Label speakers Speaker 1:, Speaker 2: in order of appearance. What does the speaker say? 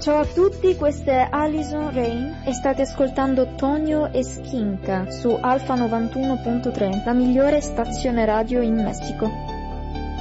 Speaker 1: Ciao a tutti, questa è Alison Rain e state ascoltando Tonio e Skinka su Alfa 91.3, la migliore stazione radio in Messico.